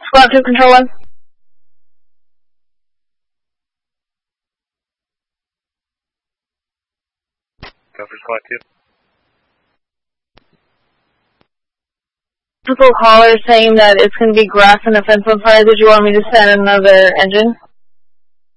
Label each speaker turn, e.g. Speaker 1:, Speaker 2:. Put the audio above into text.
Speaker 1: Squad 2, Control 1.
Speaker 2: Go for Squad 2.
Speaker 1: Typical caller saying that it's going to be grass and a fence on fire. Did you want me to send another engine?